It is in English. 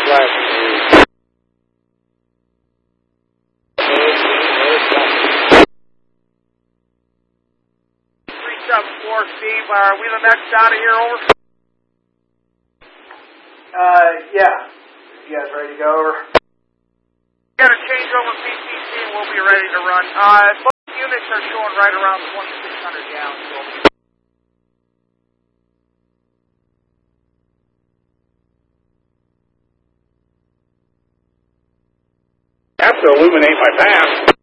Steve, are we the next out of here, over? Yeah. You guys ready to go, over? Got a change over PCC and we'll be ready to run. Both units are showing right around 2,600 gallons. I have to illuminate my path.